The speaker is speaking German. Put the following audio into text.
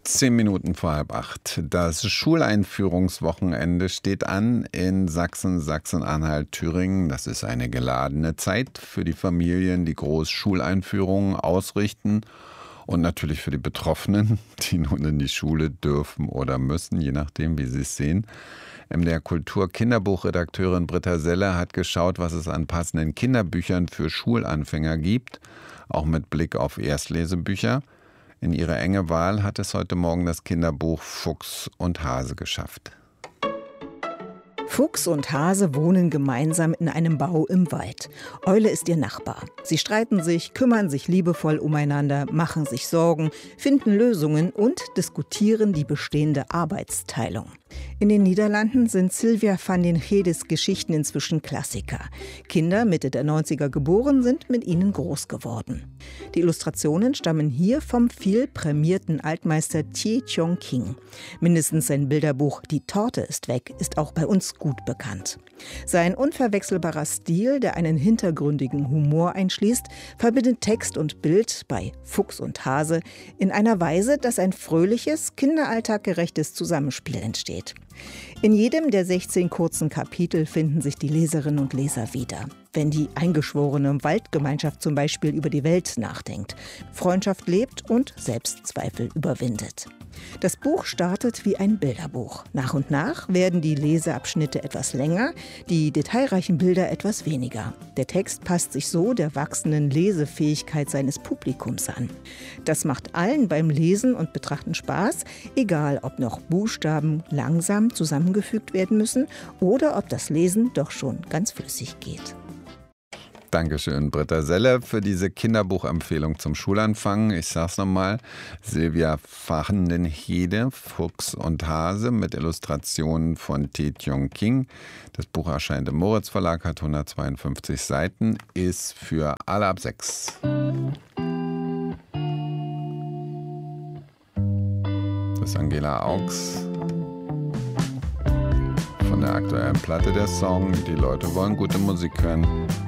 10 Minuten vor 7:30. Das Schuleinführungswochenende steht an in Sachsen, Sachsen-Anhalt, Thüringen. Das ist eine geladene Zeit für die Familien, die Großschuleinführungen ausrichten und natürlich für die Betroffenen, die nun in die Schule dürfen oder müssen, je nachdem, wie sie es sehen. MDR Kultur Kinderbuchredakteurin Britta Selle hat geschaut, was es an passenden Kinderbüchern für Schulanfänger gibt, auch mit Blick auf Erstlesebücher. In ihre enge Wahl hat es heute Morgen das Kinderbuch Fuchs und Hase geschafft. Fuchs und Hase wohnen gemeinsam in einem Bau im Wald. Eule ist ihr Nachbar. Sie streiten sich, kümmern sich liebevoll umeinander, machen sich Sorgen, finden Lösungen und diskutieren die bestehende Arbeitsteilung. In den Niederlanden sind Sylvia van den Gedes Geschichten inzwischen Klassiker. Kinder Mitte der 90er geboren sind mit ihnen groß geworden. Die Illustrationen stammen hier vom viel prämierten Altmeister Thie Chong King. Mindestens sein Bilderbuch Die Torte ist weg ist auch bei uns gut bekannt. Sein unverwechselbarer Stil, der einen hintergründigen Humor einschließt, verbindet Text und Bild bei Fuchs und Hase in einer Weise, dass ein fröhliches, kinderalltaggerechtes Zusammenspiel entsteht. In jedem der 16 kurzen Kapitel finden sich die Leserinnen und Leser wieder. Wenn die eingeschworene Waldgemeinschaft zum Beispiel über die Welt nachdenkt, Freundschaft lebt und Selbstzweifel überwindet. Das Buch startet wie ein Bilderbuch. Nach und nach werden die Leseabschnitte etwas länger, die detailreichen Bilder etwas weniger. Der Text passt sich so der wachsenden Lesefähigkeit seines Publikums an. Das macht allen beim Lesen und Betrachten Spaß, egal ob noch Buchstaben langsam zusammengefügt werden müssen oder ob das Lesen doch schon ganz flüssig geht. Dankeschön, Britta Selle, für diese Kinderbuchempfehlung zum Schulanfang. Ich sag's nochmal, Sylvia van den Hede, Fuchs und Hase mit Illustrationen von Thie Chong King. Das Buch erscheint im Moritz Verlag, hat 152 Seiten, ist für alle ab 6. Das ist Angela Augs von der aktuellen Platte der Song. Die Leute wollen gute Musik hören.